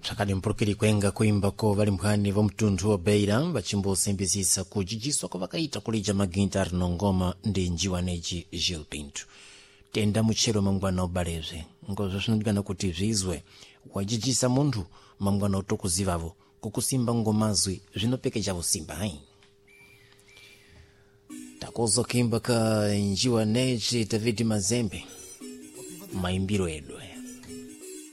Tsakani mpulukiri kwenga kuimbako vali mphwani va mtundu wobeira vachimbosembezisa kujigiswa kwa vakaita kulija magintari nongoma ndi njiwaneji Gil Pinto. Tenda muchero mangwana obaleze ngozo zvinodikana kuti zvizwe wajijisa munthu mangwana otokuzivavo kukusimba ngomazwi zvinopekeja vusimba hai. Takozo kimba ka njiwaneji David Mazembe maimbiro edu